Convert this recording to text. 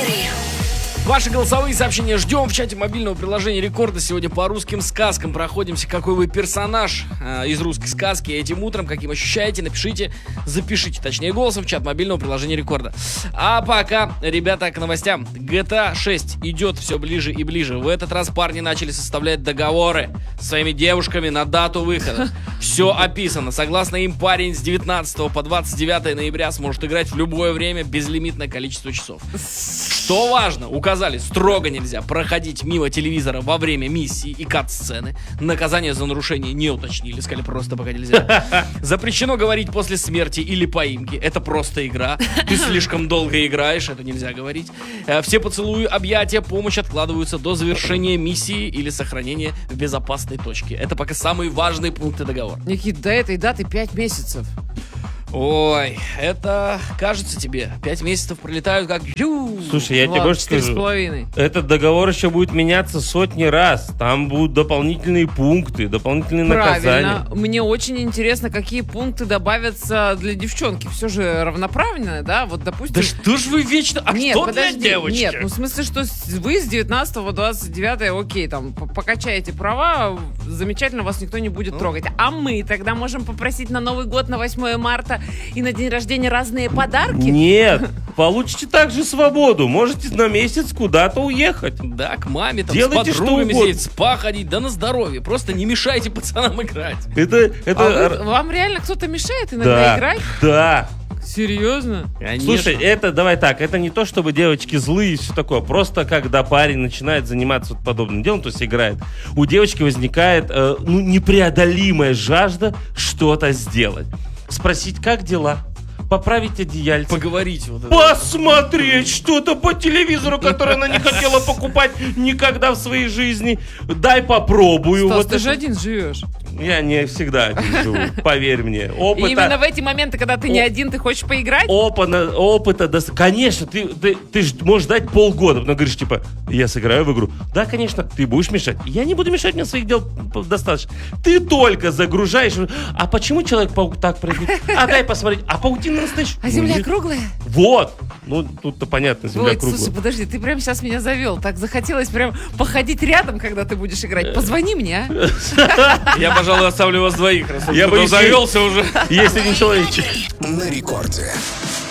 Сибири. Ваши голосовые сообщения ждем в чате мобильного приложения Рекорда. Сегодня по русским сказкам проходимся. Какой вы персонаж из русской сказки этим утром, каким ощущаете, напишите, запишите, точнее, голосом в чат мобильного приложения Рекорда. А пока, ребята, к новостям. GTA 6 идет все ближе и ближе. В этот раз парни начали составлять договоры со своими девушками на дату выхода. Все описано. Согласно им, парень с 19 по 29 ноября сможет играть в любое время, безлимитное количество часов. Что важно, указали, строго нельзя проходить мимо телевизора во время миссии и кат-сцены. Наказание за нарушение не уточнили, сказали просто пока нельзя. Запрещено говорить после смерти или поимки, это просто игра. Ты слишком долго играешь, это нельзя говорить. Все поцелуи, объятия, помощь откладываются до завершения миссии или сохранения в безопасной точке. Это пока самые важные пункты договора. Никит, до этой даты 5 месяцев. Ой, это кажется тебе. 5 месяцев пролетают как... Слушай, я тебе больше скажу. 4,5. Этот договор еще будет меняться сотни раз. Там будут дополнительные пункты, дополнительные наказания. Правильно. Мне очень интересно, какие пункты добавятся для девчонки. Все же равноправно, да? Вот, допустим... Да что ж вы вечно... А нет, что подожди, для девочки? Нет, ну в смысле, что вы с 19 по 29, окей, там, покачаете права, замечательно, вас никто не будет трогать. А мы тогда можем попросить на Новый год, на 8 марта и на день рождения разные подарки? Нет, получите также свободу. Можете на месяц куда-то уехать. Да, к маме, там, Делайте с что подругами угодно. сидеть, в спа ходить, да на здоровье. Просто не мешайте пацанам играть. Вам реально кто-то мешает иногда Да, играть? да. Серьезно? Конечно. Слушай, давай так, это не то, чтобы девочки злые и все такое, просто когда парень начинает заниматься вот подобным делом, то есть играет, у девочки возникает непреодолимая жажда что-то сделать. Спросить, как дела? Поправить одеяльце. Поговорить вот это. Посмотреть что-то по телевизору, которое она не хотела покупать никогда в своей жизни. Дай попробую. Стас, Вот ты это. же один живешь. Я не всегда один живу, поверь мне. И именно в эти моменты, когда ты не один, ты хочешь поиграть? Конечно, ты ж можешь дать полгода, потом говоришь, типа, я сыграю в игру. Да, конечно, ты будешь мешать. Я не буду мешать, мне своих дел достаточно. Ты только загружаешь. А почему Человек-паук так прыгает? А дай посмотреть. А паутина настоящая. А земля круглая? Вот. Ну, тут-то понятно, земля Ой, круглая. слушай, подожди, ты прямо сейчас меня завел. Так захотелось прям походить рядом, когда ты будешь играть. Позвони мне, а? Я, пожалуй, оставлю вас двоих. Раз Я кто-то боюсь, завелся уже. Если не человечек. На рекорде.